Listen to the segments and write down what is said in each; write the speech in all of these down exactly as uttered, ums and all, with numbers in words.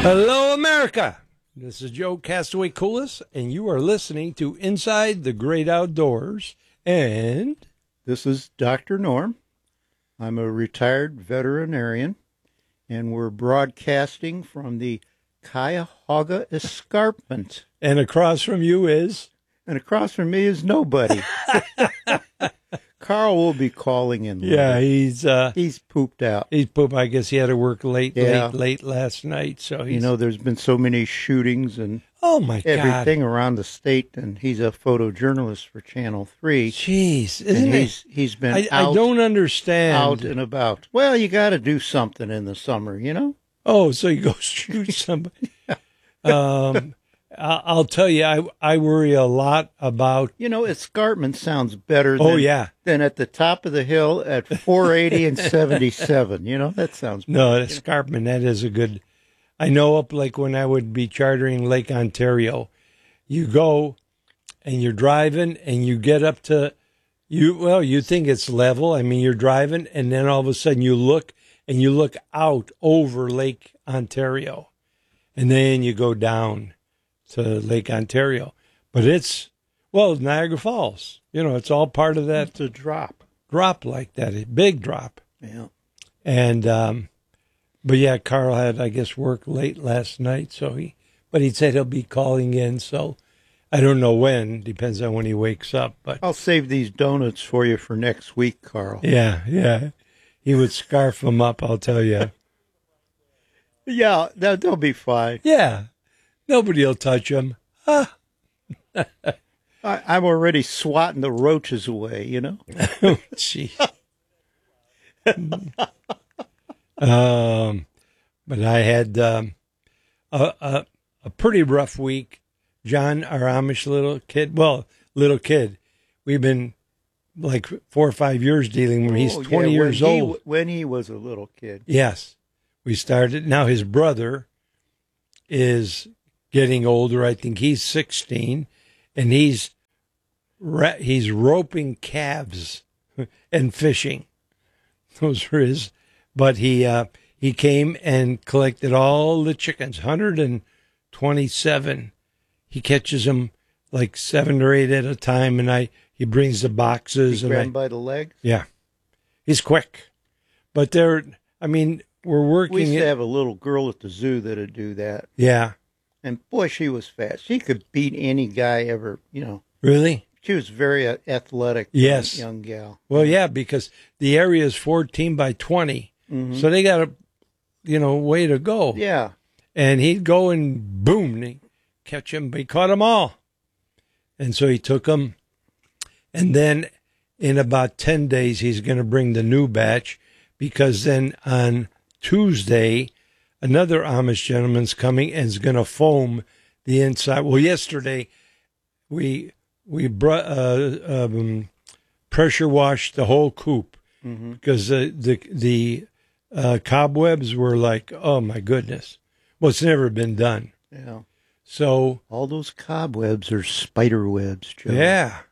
Hello, America. This is Joe Castaway Coolis, and you are listening to Inside the Great Outdoors. And this is Doctor Norm. I'm a retired veterinarian, and we're broadcasting from the Cuyahoga Escarpment. And across from you is? And across from me is nobody. Carl will be calling in later. Yeah, he's uh, he's pooped out. He's pooped. I guess he had to work late, yeah. late, late last night. So he's... you know, there's been so many shootings and oh my everything God. around the state, and he's a photojournalist for Channel Three. Jeez, isn't and he's it? He's been I, out, I don't understand. Out and about. Well, you got to do something in the summer, you know. Oh, so you go shoot somebody. um. I'll tell you, I I worry a lot about... You know, escarpment sounds better than, oh, yeah. than at the top of the hill at four eighty and seventy-seven. You know, that sounds better. No, escarpment, that is a good... I know up like when I would be chartering Lake Ontario, you go and you're driving and you get up to... you. Well, you think it's level. I mean, you're driving and then all of a sudden you look and you look out over Lake Ontario. And then you go down to Lake Ontario, but it's, well, Niagara Falls, you know, it's all part of that. It's a drop. Drop like that, a big drop. Yeah. And, um, but yeah, Carl had, I guess, work late last night, so he, but he said he'll be calling in, so I don't know when, depends on when he wakes up, but. I'll save these donuts for you for next week, Carl. Yeah, yeah. He would scarf them up, I'll tell you. Yeah, they'll, they'll be fine. Yeah. Nobody will touch them. Ah. I, I'm already swatting the roaches away, you know? Oh, gee. um, but I had um, a, a, a pretty rough week. John, our Amish little kid, well, little kid, we've been like four or five years dealing with him. He's oh, twenty yeah, years when old. He, when he was a little kid. Yes. We started. Now his brother is getting older. I think he's sixteen, and he's he's roping calves and fishing. Those are his. But he uh, he came and collected all the chickens, one hundred twenty-seven. He catches them like seven or eight at a time, and I he brings the boxes. He and grabbed I, him by the legs? Yeah, he's quick. But they're, I mean, we're working. We used to it, have a little girl at the zoo that'd do that. Yeah. And boy, she was fast. She could beat any guy ever, you know. Really? She was very uh, athletic. Yes. Young, young gal. Well, yeah, because the area is fourteen by twenty. Mm-hmm. So they got a, you know, way to go. Yeah. And he'd go and boom, he'd catch him, but he caught them all. And so he took them. And then in about ten days, he's going to bring the new batch, because then on Tuesday, another Amish gentleman's coming and is going to foam the inside. Well, yesterday we we brought, uh, um, pressure washed the whole coop, mm-hmm. because the the the uh, cobwebs were like, oh my goodness, well, it's never been done. Yeah. So all those cobwebs are spider webs, Joe. Yeah.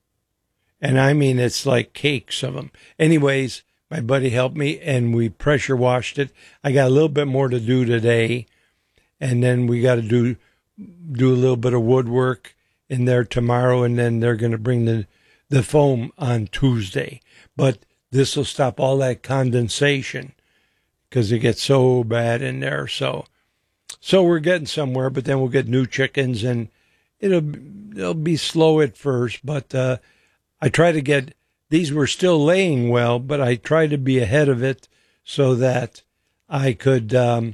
And I mean, it's like cakes of them. Anyways, my buddy helped me, and we pressure washed it. I got a little bit more to do today, and then we got to do do a little bit of woodwork in there tomorrow, and then they're going to bring the the foam on Tuesday. But this will stop all that condensation, because it gets so bad in there. So, so we're getting somewhere. But then we'll get new chickens, and it'll it'll be slow at first. But uh, I try to get. These were still laying well, but I tried to be ahead of it so that I could um,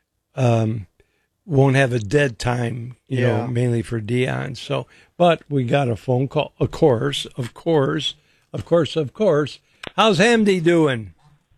um, won't have a dead time, you yeah. know, mainly for Dion. So, but we got a phone call, of course, of course, of course, of course. How's Hamdi doing?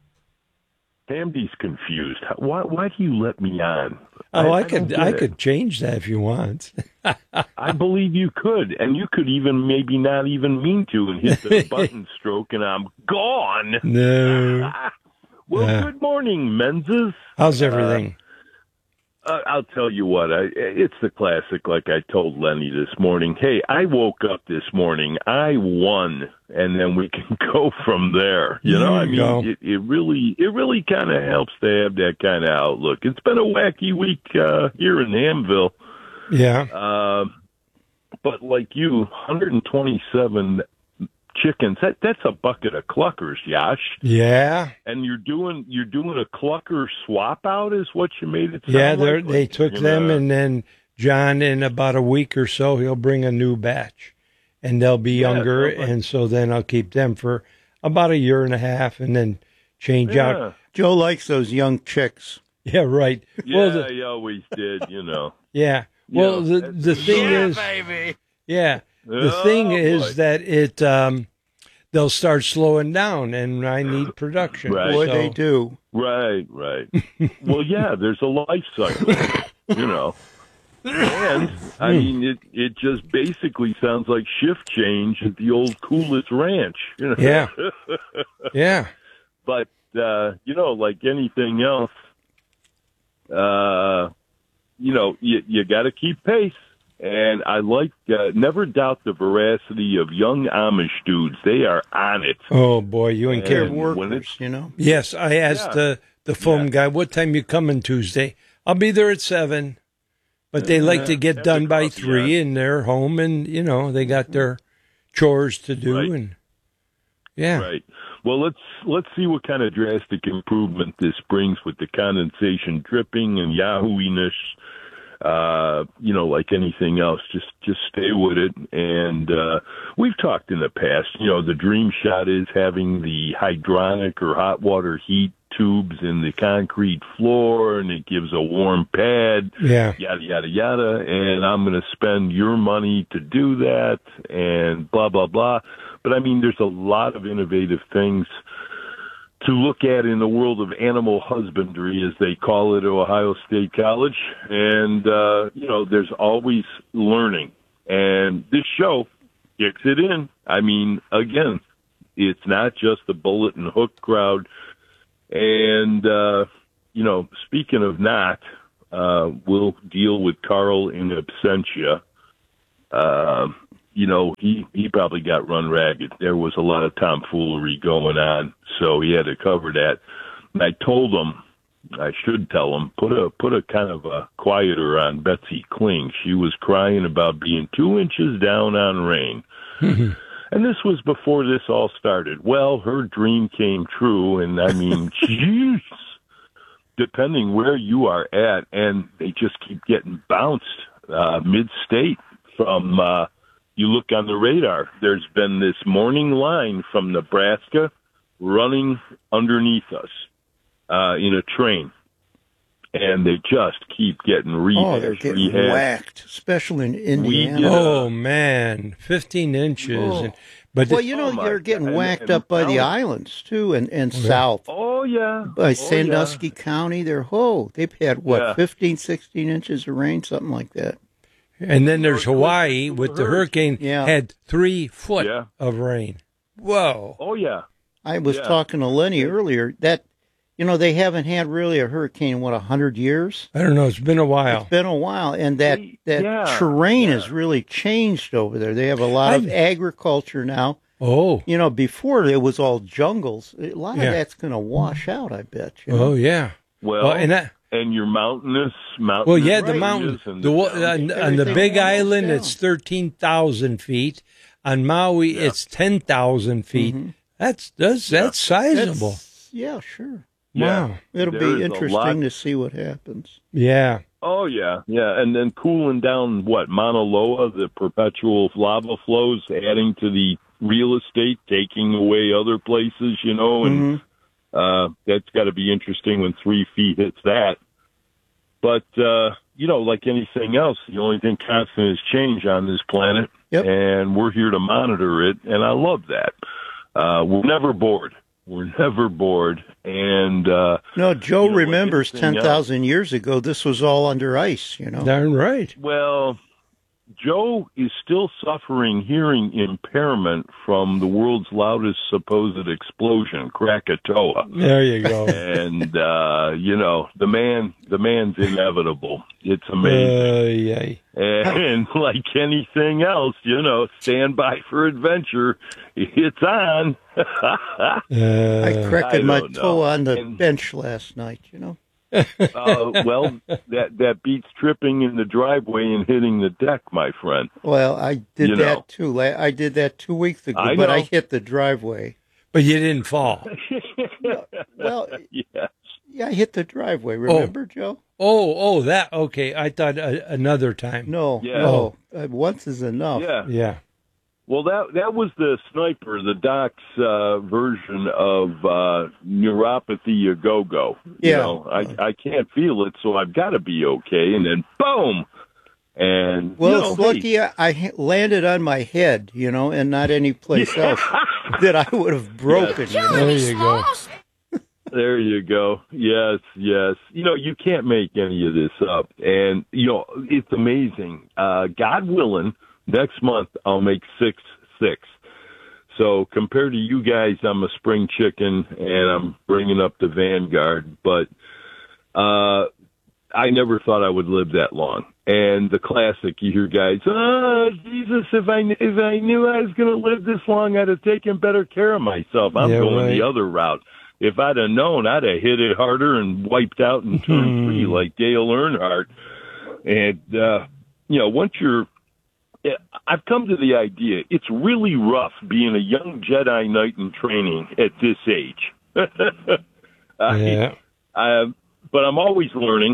Hamdi's confused. Why? Why do you let me on? Oh, I, I could, I could change that if you want. I believe you could, and you could even maybe not even mean to, and hit the button stroke, and I'm gone. No. well, uh, good morning, Menzies. How's everything? Uh, I'll tell you what, I, it's the classic, like I told Lenny this morning. Hey, I woke up this morning, I won, and then we can go from there. You know, There I you mean, go. it, it really it really kind of helps to have that kind of outlook. It's been a wacky week uh, here in Hamville. Yeah. Uh, but like you, one hundred twenty-seven chickens, that, that's a bucket of cluckers, Yash. Yeah. And you're doing you're doing a clucker swap out is what you made it sound Yeah, like? they're, they Like took you're them, gonna- and then John, in about a week or so, he'll bring a new batch, and they'll be Yeah, younger, sounds like- and so then I'll keep them for about a year and a half, and then change out. Yeah, Joe likes those young chicks. Yeah, right. yeah, Well, the, he always did, you know. yeah. Well, Yeah, the that's- the thing Yeah, is, yeah, the thing Oh, is boy. that it um, they'll start slowing down, and I need production. Right. Boy, So- they do. Right, right. Well, yeah, there's a life cycle, you know. And, I mean, it, it just basically sounds like shift change at the old Coolest Ranch. You know? Yeah. Yeah. But, uh, you know, like anything else, uh, you know, you, you got to keep pace. And I like, uh, never doubt the veracity of young Amish dudes. They are on it. Oh boy, you and They're And Karen. when workers, it's- you know. Yes, I asked Yeah. the the foam Yeah. guy, "What time you coming Tuesday?" I'll be there at seven, but they like to get have done the by coffee, three, yeah. and they're home, and you know they got their chores to do, Right. and yeah, Right. Well, let's let's see what kind of drastic improvement this brings with the condensation dripping and yahooiness. Uh, you know, like anything else, just just stay with it. And uh, we've talked in the past. You know, the dream shot is having the hydronic or hot water heat tubes in the concrete floor, and it gives a warm pad. yeah, Yada yada yada, and I'm going to spend your money to do that, and blah blah blah. But I mean, there's a lot of innovative things to look at in the world of animal husbandry, as they call it at Ohio State College, and uh, you know, there's always learning, and this show kicks it in. I mean, again, it's not just the bullet and hook crowd, and uh, you know, speaking of not. Uh, we'll deal with Carl in absentia. Uh, you know, he, he probably got run ragged. There was a lot of tomfoolery going on, so he had to cover that. And I told him, I should tell him, put a put a kind of a quieter on Betsy Kling. She was crying about being two inches down on rain. And this was before this all started. Well, her dream came true, and I mean, jeez. Depending where you are at, and they just keep getting bounced uh, mid-state from, uh, you look on the radar, there's been this morning line from Nebraska running underneath us uh, in a train, and they just keep getting rehashed. Oh, they're getting rehashed. whacked, especially in Indiana. get- oh man, fifteen inches, Oh. and, but Well, you know, Oh, my they're getting God. whacked And- up by and the now- islands, too, and, and south. Oh, yeah. By Oh, Sandusky yeah. County, they're, oh, they've had, what, Yeah. fifteen, sixteen inches of rain, something like that. and then there's Hawaii with the hurricane Yeah. had three foot Yeah. of rain. Whoa, Oh, yeah. I was Yeah. talking to Lenny earlier that, you know, they haven't had really a hurricane in, what, a hundred years? I don't know. It's been a while. It's been a while, and that, that Yeah, terrain yeah. has really changed over there. They have a lot of I've- agriculture now. Oh, You know, before it was all jungles. A lot Yeah. of that's going to wash out, I bet. You know? oh yeah. Well, Well, and that. and your mountainous, mountainous Well, yeah, the ranges mountain, and the, wa- mountains. on, on the Everything Big goes Island, down. it's thirteen thousand feet. On Maui, it's ten thousand feet. That's that's that's sizable. That's- yeah, sure. Yeah. Wow. It'll There be is a interesting lot- to see what happens. Yeah. Oh yeah, yeah, and then cooling down what Mauna Loa, the perpetual lava flows, adding to the real estate, taking away other places, you know, and uh, that's got to be interesting when three feet hits that. But uh, you know, like anything else, the only thing constant is change on this planet, Yep. and we're here to monitor it, and I love that. Uh, we're never bored. We're never bored, and uh, No, Joe You know, like remembers anything ten thousand years ago, this was all under ice, you know. Darn right. well, Joe is still suffering hearing impairment from the world's loudest supposed explosion, Krakatoa. There you go. And uh, you know, the man, the man's inevitable. It's amazing. Uh, yay. And like anything else, you know, stand by for adventure. It's on. Uh, I corrected I my don't toe know. on the And- bench last night, you know. uh, well, that that beats tripping in the driveway and hitting the deck, my friend. Well, I did You that know. too. La- I did that two weeks ago, I but I know. hit the driveway. but you didn't fall. Well, Yeah. yeah, I hit the driveway. Remember, Joe? Oh, oh, that, okay. I thought uh, another time. No, Yeah. no. Uh, once is enough. Yeah. Yeah. Well, that that was the sniper, the doc's uh, version of uh, neuropathy a go-go. You Yeah. know, I, I can't feel it, so I've got to be okay. And then, boom! And, Well, you know, it's hey, lucky I, I ha- landed on my head, you know, and not any place else that I would have broken. You know? There you go. there you go. Yes, yes. You know, you can't make any of this up. And, you know, it's amazing. Uh, God willing, next month I'll make six six. So compared to you guys, I'm a spring chicken, and I'm bringing up the Vanguard. But uh, I never thought I would live that long. And the classic, you hear guys, oh, Jesus, if I, if I knew I was going to live this long, I'd have taken better care of myself. I'm Yeah, going right. the other route. If I'd have known, I'd have hit it harder and wiped out in turn three like Dale Earnhardt. And, uh, you know, once you're, yeah, I've come to the idea it's really rough being a young Jedi Knight in training at this age. I, Yeah. I, but I'm always learning.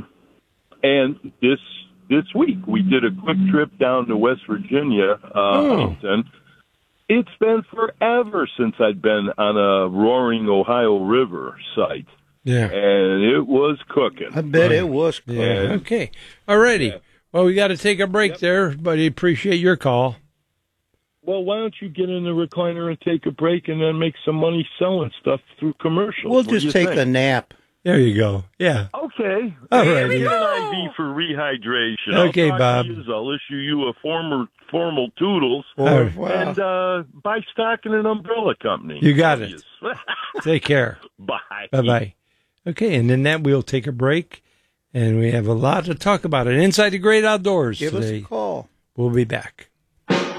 And this this week we did a quick trip down to West Virginia, uh, Oh. Huntington. It's been forever since I'd been on a roaring Ohio River site, Yeah. and it was cooking. I bet it was. Cool. Yeah. Okay. All righty. Well, we got to take a break there, but I appreciate your call. Well, why don't you get in the recliner and take a break, and then make some money selling stuff through commercials? We'll What do just you take think? a nap. There you go. Yeah. Okay. All Hey, righty. get an I V for rehydration. Okay, I'll talk Bob. to you. I'll issue you a former formal toodles. Or, And uh, buy stock in an umbrella company. You got it. Obvious. Take care. Bye. Bye bye. Okay, and then that we'll take a break, and we have a lot to talk about it inside the great outdoors give us today. a call. We'll be back.